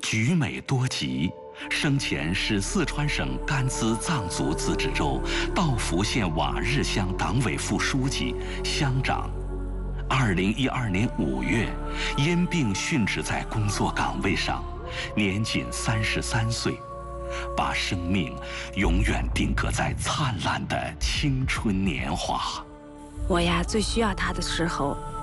举美多疾，生前是四川省甘孜藏族自治州道孚县瓦日乡党委副书记、乡长。2012年5月，因病殉职在工作岗位上，年仅33岁，把生命永远定格在灿烂的青春年华。 我呀，最需要他的时候，